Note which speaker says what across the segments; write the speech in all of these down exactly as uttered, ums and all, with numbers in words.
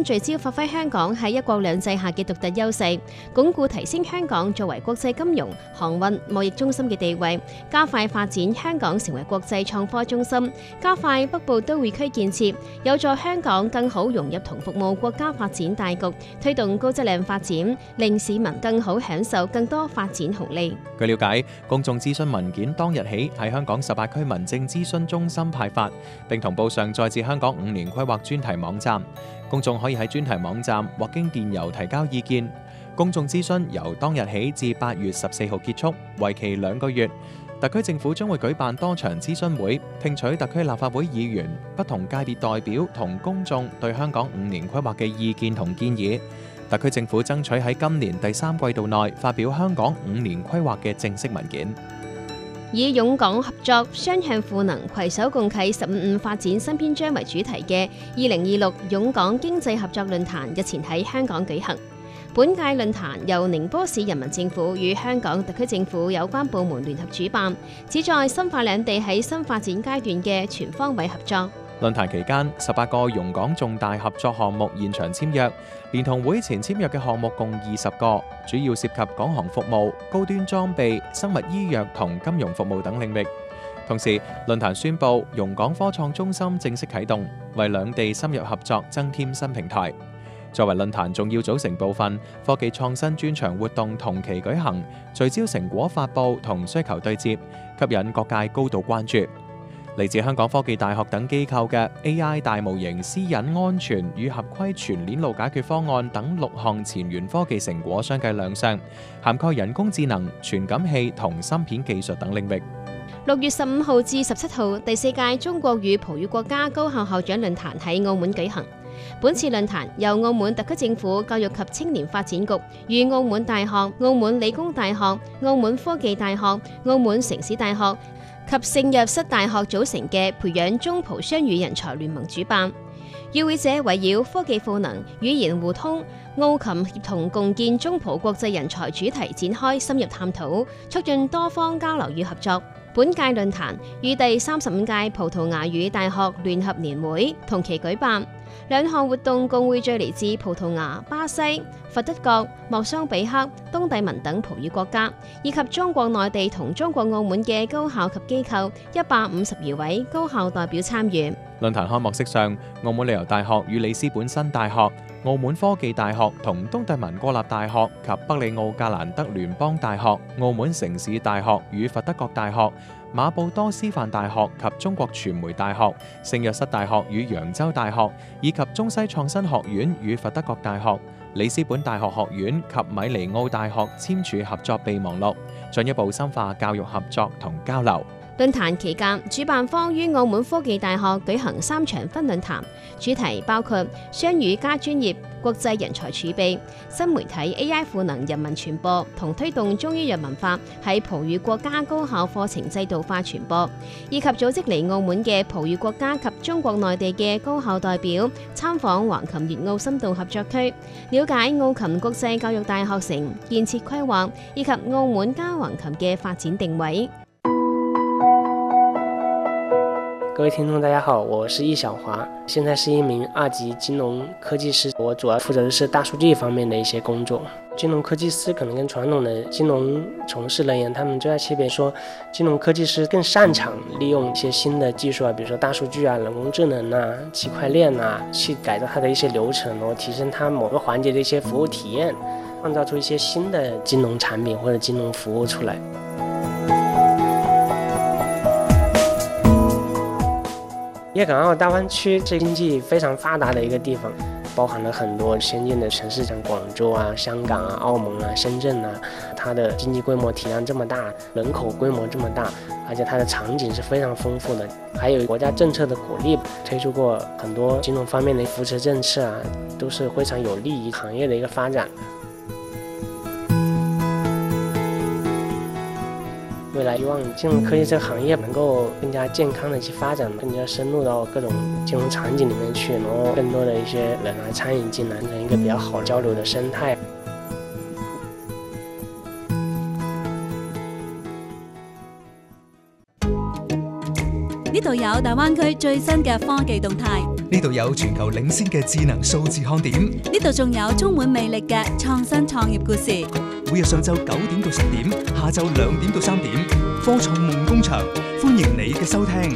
Speaker 1: 將聚焦發揮香港喺一國兩制下嘅獨特優勢，鞏固提升香港作為國際金融、航運、貿易中心嘅地位，加快發展香港成為國際創科中心，加快北部都會區建設，有助香港更好融入同服務國家發展大局，推動高質量發展，令市民更好享受更多發展紅利。
Speaker 2: 據了解，公眾諮詢文件當日起喺香港十八區民政諮詢中心派發，並同步上載至香港五年規劃專題網站。公眾可以喺專題網站或經電郵提交意見。公眾諮詢由當日起至八月十四號結束，為期兩個月。特區政府將會舉辦多場諮詢會，聽取特區立法會議員、不同界別代表同公眾對香港五年規劃嘅意見同建議。特區政府爭取喺今年第三季度內發表香港五年規劃嘅正式文件。
Speaker 1: 以勇港合作、雙向賦能、攜手共啟十五五發展新篇章為主題嘅二零二六勇港經濟合作論壇日前喺香港舉行。本屆論壇由寧波市人民政府與香港特區政府有關部門聯合主辦，旨在深化兩地喺新發展階段嘅全方位合作。
Speaker 2: 論壇期間，十八個蓉港重大合作項目現場簽約，連同會前簽約嘅項目共二十個，主要涉及港航服務、高端裝備、生物醫藥同金融服務等領域。同時，論壇宣布蓉港科創中心正式啟動，為兩地深入合作增添新平台。作為論壇重要組成部分，科技創新專場活動同期舉行，聚焦成果發布同需求對接，吸引各界高度關注。嚟自香港科技大學等機構嘅 A I 大模型私隱安全與合規全鏈路解決方案等六項前沿科技成果相繼亮相，涵蓋人工智能、傳感器同芯片技術等領域。
Speaker 1: 六月十五號至十七號，第四屆中國與葡語國家高校校長論壇喺澳門舉行。本次論壇由澳門特區政府教育及青年發展局與澳門大學、澳門理工大學、澳門科技大學、澳門城市大學及聖若瑟大學組成嘅培養中葡雙語人才聯盟主辦。與會者圍繞科技賦能、語言互通、澳琴協同共建中葡國際人才主題展開深入探討，促進多方交流與合作。本屆論壇與第三十五屆葡萄牙語大學聯合年會同期舉辦，兩項活動共匯聚嚟自葡萄牙、巴西、佛得角、莫桑比克、東帝汶等葡語國家，以及中國內地同中國澳門嘅高校及機構一百五十餘位高校代表參與。
Speaker 2: 論壇開幕式上，澳門旅遊大學與里斯本新大學、澳門科技大學同東帝汶國立大學及北里奧格蘭德聯邦大學、澳門城市大學與佛得角大學、馬布多師範大學及中國傳媒大學、聖若瑟大學與揚州大學，以及中西創新學院與佛得角大學、里斯本大學學院及米尼奧大學簽署合作備忘錄，進一步深化教育合作同交流。
Speaker 1: 論壇期間，主辦方於澳門科技大學舉行三場分論壇，主題包括雙語加專業、國際人才儲備、新媒體 A I 賦能人民傳播同推動中醫藥文化喺葡語國家高校課程制度化傳播，以及組織嚟澳門嘅葡語國家及中國內地嘅高校代表參訪橫琴粵澳深度合作區，了解澳琴國際教育大學城建設規劃以及澳門加橫琴嘅發展定位。
Speaker 3: 各位聽眾大家好，我是易小華，現在是一名二級金融科技師，我主要負責的是大數據方面的一些工作。金融科技師可能跟傳統的金融從事人員，他們最大區別說，金融科技師更擅長利用一些新的技術啊，比如說大數據啊、人工智能啊、區塊鏈啊，去改造它的一些流程，然後提升它某個環節的一些服務體驗，創造出一些新的金融產品或者金融服務出來。粵港澳大灣區是經濟非常發達的一個地方，包含了很多先進的城市，像廣州啊、香港啊、澳門啊、深圳啊，它的經濟規模體量這麼大，人口規模這麼大，而且它的場景是非常豐富的，還有國家政策的鼓勵，推出過很多金融方面的扶持政策啊，都是非常有利於行業的一個發展。未來希望金融科技這個行業能夠更加健康的去發展，更加深入到各種金融場景裡面去，然後更多的一些人來參與進來，成一個比較好交流的生態。
Speaker 4: 呢度有大灣區最新嘅科技動態， 呢度有全球領先嘅智能數字看點，
Speaker 5: 呢度仲有充滿魅力嘅創新創業故事。
Speaker 4: 每日上晝九點到十點，下晝兩點到三點，科創夢工場，歡迎你嘅收聽。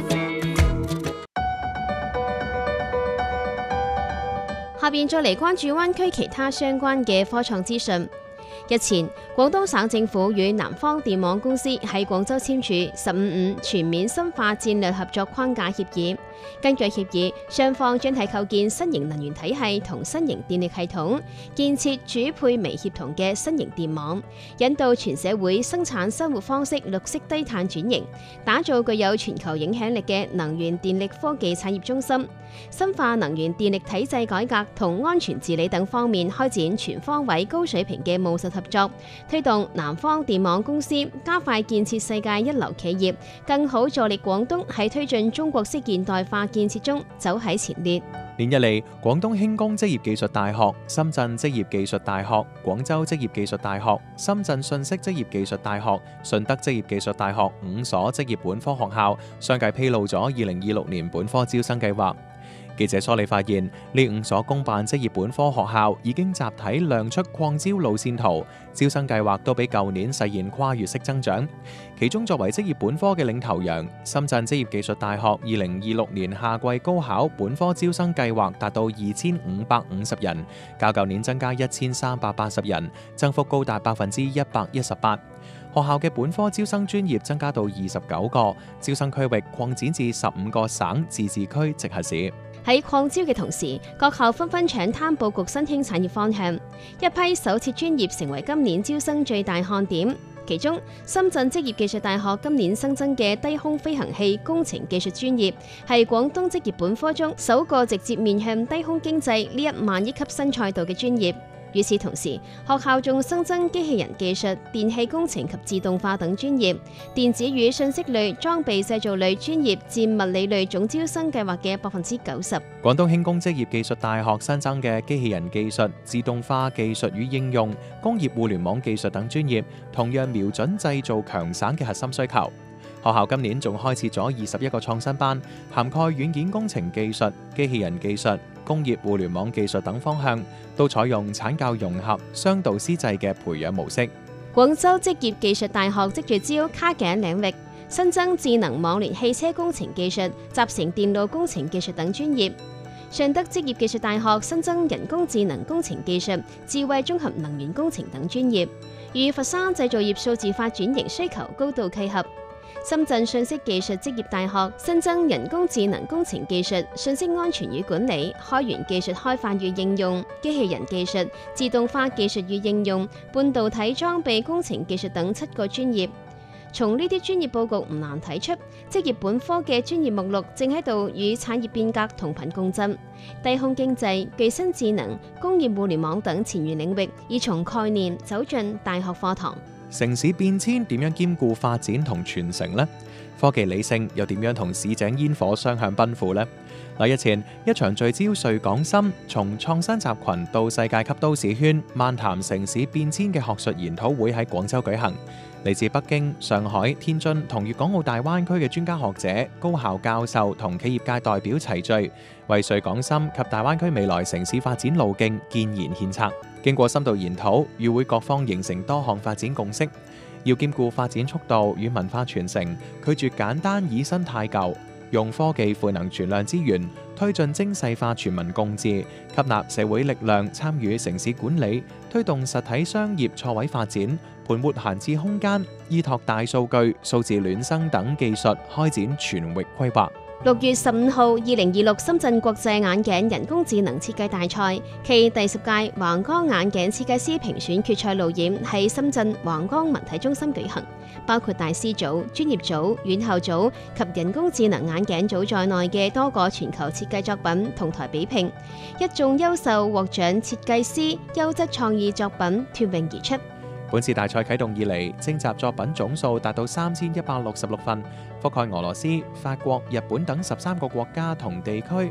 Speaker 1: 下邊再嚟關注灣區其他相關嘅科創資訊。日前，廣東省政府與南方電網公司喺廣州簽署十五五全面深化戰略合作框架協議。根據協議，雙方將係構建新型能源體系同新型電力系統，建設主配微協同嘅新型電網，引導全社會生產生活方式綠色低碳轉型，打造具有全球影響力嘅能源電力科技產業中心。深化能源電力體制改革同安全治理等方面開展全方位高水平嘅務實合作，推動南方電網公司加快建設世界一流企業，更好助力廣東喺推進中國式現代化建設中走喺前列。
Speaker 2: 連日嚟，廣東輕工職業技術大學、深圳職業技術大學、廣州職業技術大學、深圳信息職業技術大學、順德職業技術大學五所職業本科學校相繼披露咗二零二六年本科招生計劃。記者梳理發現，呢五所公辦職業本科學校已經集體亮出擴招路線圖，招生計劃都比舊年實現跨越式增長。其中作為職業本科嘅領頭羊，深圳職業技術大學二零二六年夏季高考本科招生計劃達到二千五百五十人，較舊年增加一千三百八十人，增幅高達百分之一百一十八。學校嘅本科招生專業增加到二十九個，招生區域擴展至十五個省、自治區、直轄市。
Speaker 1: 喺擴招嘅同時，各校紛紛搶灘佈局新興產業方向，一批首設專業成為今年招生最大看點。其中，深圳職業技術大學今年新增嘅低空飛行器工程技術專業，係廣東職業本科中首個直接面向低空經濟呢一萬億級新賽道嘅專業。與此同時，學校仲新增機器人技術、電氣工程及自動化等專業，電子與信息類、裝備製造類專業佔物理類總招生計劃嘅百分之九十。
Speaker 2: 廣東輕工職業技術大學新增嘅機器人技術、自動化技術與應用、工業互聯網技術等專業，同樣瞄準製造強省嘅核心需求。學校今年仲開設咗二十一個創新班，涵蓋軟件工程技術、機器人技術、工業互聯網技術等方向，都採用產教融合、雙導師制嘅培養模式。
Speaker 1: 廣州職業技術大學即聚焦卡頸領域，新增智能網聯汽車工程技術、集成電路工程技術等專業。順德職業技術大學新增人工智能工程技術、智慧綜合能源工程等專業，與佛山製造業數字化轉型需求高度契合。深圳信息技術職業大學新增人工智能工程技術、信息安全與管理、開源技術開發與應用、機器人技術、自動化技術與應用、半導體裝備工程技術等七個專業。從呢啲專業佈局唔難睇出，職業本科嘅專業目錄正喺度與產業變革同頻共振。低空經濟、具身智能、工業互聯網等前沿領域已從概念走進大學課堂。
Speaker 2: 城市變遷點樣兼顧發展同傳承呢？科技理性又點樣同市井煙火雙向奔赴呢？嗱，日前一場聚焦穗港深，從創新集群到世界級都市圈，漫談城市變遷嘅學術研討會喺廣州舉行。嚟自北京、上海、天津同粵港澳大灣區嘅專家學者、高校教授同企業界代表齊聚，為穗港深及大灣區未來城市發展路徑建言獻策。經過深度研討，與會各方形成多項發展共識，要兼顧發展速度與文化傳承，拒絕簡單以新汰舊，用科技賦能存量資源，推進精細化全民共治，吸納社會力量參與城市管理，推動實體商業錯位發展，盤活閒置空間，依託大數據、數字孿生等技術開展全域規劃。
Speaker 1: 六月十五號，二零二六深圳國際眼鏡人工智能設計大賽暨第十屆橫江眼鏡設計師評選決賽路演喺深圳橫江文體中心舉行，包括大師組、專業組、院校組及人工智能眼鏡組在內嘅多個全球設計作品同台比拼，一眾優秀獲獎設計師優質創意作品脫穎而出。
Speaker 2: 本次大賽啟動以嚟，徵集作品總數達到三千一百六十六份，覆蓋俄羅斯、法國、日本等十三個國家同地區。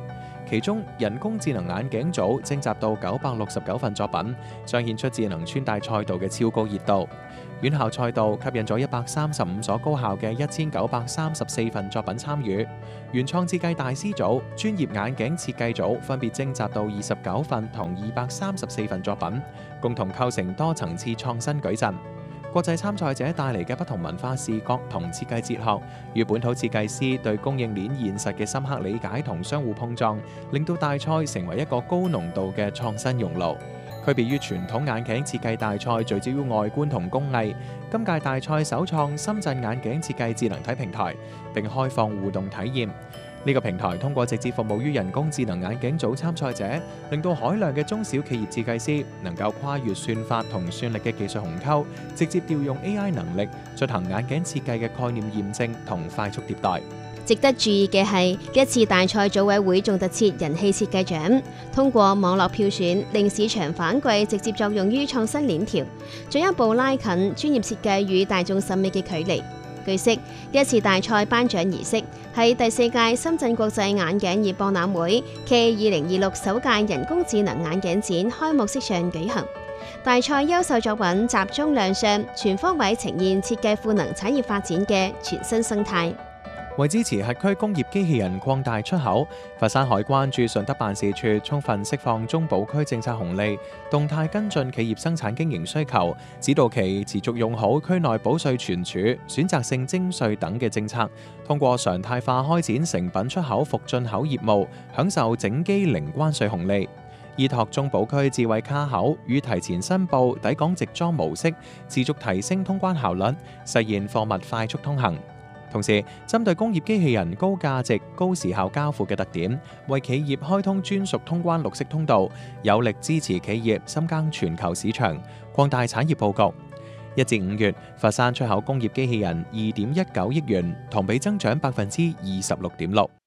Speaker 2: 其中人工智能眼鏡組徵集到九百六十九份作品，彰顯出智能穿戴賽道嘅超高熱度。院校賽道吸引咗一百三十五所高校嘅一千九百三十四份作品參與，原創設計大師組、專業眼鏡設計組分別徵集到二十九份同二百三十四份作品，共同構成多層次創新矩陣。國際參賽者帶嚟嘅不同文化視覺同設計哲學，與本土設計師對供應鏈現實嘅深刻理解同相互碰撞，令到大賽成為一個高濃度嘅創新熔爐。區別於傳統眼鏡設計大賽聚焦於外觀同工藝，今屆大賽首創深圳眼鏡設計智能體平台，並開放互動體驗。呢個平台通過直接服務於人工智能眼鏡組參賽者，令到海量嘅中小企業設計師能夠跨越算法同算力嘅技術鴻溝，直接調用 A I 能力進行眼鏡設計嘅概念驗證同快速迭代。
Speaker 1: 值得注意嘅係，呢一次大賽組委會仲特設人氣設計獎，通過網絡票選，令市場反饋直接作用於創新鏈條，進一步拉近專業設計與大眾審美嘅距離。據悉，呢一次大賽頒獎儀式係第四屆深圳國際眼鏡業博覽會暨二零二六首屆人工智能眼鏡展開幕式上舉行。大賽優秀作品集中亮相，全方位呈現設計賦能產業發展嘅全新生態。
Speaker 2: 為支持轄區工業機器人擴大出口，佛山海關駐順德辦事處充分釋放中保區政策紅利，動態跟進企業生產經營需求，指導其持續用好區內保稅存儲、選擇性徵稅等嘅政策，通過常態化開展成品出口復進口業務，享受整機零關稅紅利。依託中保區智慧卡口與提前申報抵港直裝模式，持續提升通關效率，實現貨物快速通行。同時，針對工業機器人高價值、高時效交付嘅特點，為企業開通專屬通關綠色通道，有力支持企業深耕全球市場，擴大產業佈局。一至五月，佛山出口工業機器人二點一九億元，同比增長百分之二十六點六。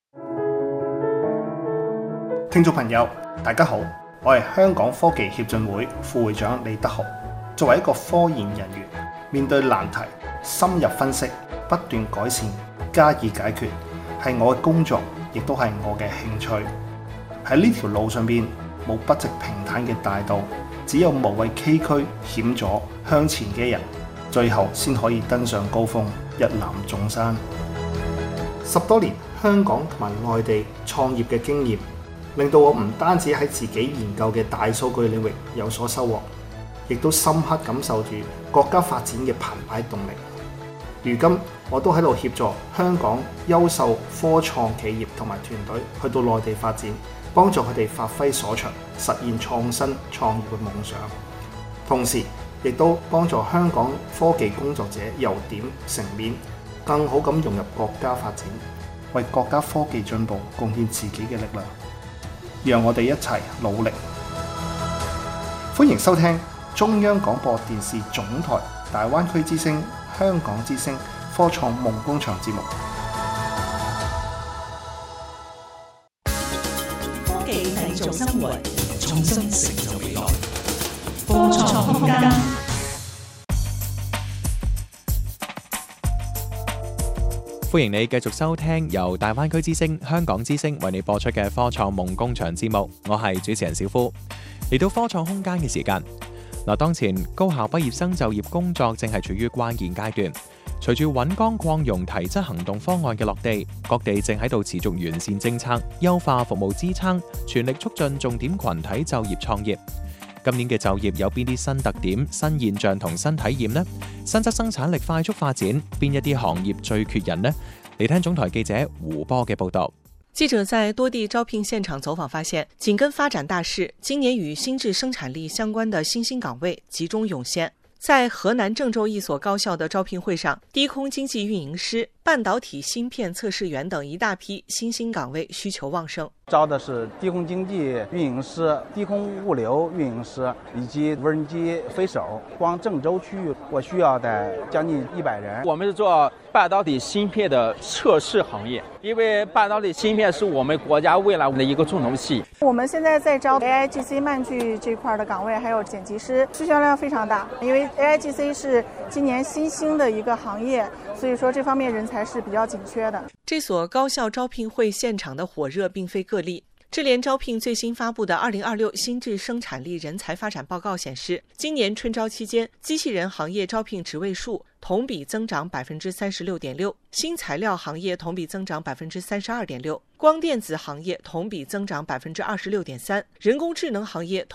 Speaker 6: 聽眾朋友，大家好，我係香港科技協進會副會長李德豪。作為一個科研人員，面對難題，深入分析，不斷改善，加以解決，係我嘅工作，亦都係我嘅興趣。喺呢條路上邊，冇不直平坦嘅大道，只有無畏崎嶇險阻向前嘅人，最後先可以登上高峰，一覽眾山。十多年香港同埋內地創業嘅經驗，令到我唔單止喺自己研究嘅大數據領域有所收穫，亦都深刻感受住國家發展嘅澎湃動力。如今我都喺度協助香港優秀科創企業同埋團隊去到內地發展，幫助佢哋發揮所長，實現創新創業嘅夢想。同時亦都幫助香港科技工作者由點成面，更好咁融入國家發展，為國家科技進步貢獻自己嘅力量。讓我哋一齊努力。歡迎收聽中央廣播電視總台大灣區之聲香港之聲科創夢工場節目。
Speaker 7: 科技製造生活，創新成就未來。科創空間。
Speaker 2: 歡迎你繼續收聽由大灣區之聲香港之聲為你播出嘅科創夢工場節目，我係主持人小夫。嚟到科創空間嘅時間，嗱，當前高校畢業生就業工作正係處於關鍵階段。隨住穩崗擴容提質行動方案嘅落地，各地正喺度持續完善政策，優化服務支撐，全力促進重點群體就業創業。今年嘅就業有邊啲新特點、新現象同新體驗呢？新質生產力快速發展，邊一啲行業最缺人呢？嚟聽總台記者胡波嘅報道。
Speaker 8: 記者在多地招聘現場走訪發現，緊跟發展大勢，今年與新質生產力相關的新興崗位集中湧現。在河南鄭州一所高校的招聘會上，低空經濟運營師、半導體芯片測試員等一大批新興崗位需求旺盛。
Speaker 9: 招的是低空經濟運營師、低空物流運營師以及無人機飛手。光鄭州區域我需要的將近一百人。
Speaker 10: 我們是做半導體芯片的測試行業，因為半導體芯片是我們國家未來的一個重頭戲。
Speaker 11: 我們現在在招 A I G C 慢鋸這塊的崗位，還有剪輯師，需求量非常大。因為 A I G C 是今年新興的一個行業，所以說這方面人才是比較緊缺的。
Speaker 8: 這所高校招聘會現場的火熱並非個例。 智联招聘最新发布的二零二六新质生产力人才发展报告显示，今年春招期间，机器人行业招聘职位数同比增长百分之三十六点六，新材料行业同比增长百分之三十二点六，光电子行业同比增长百分之二十六点三，人工智能行业同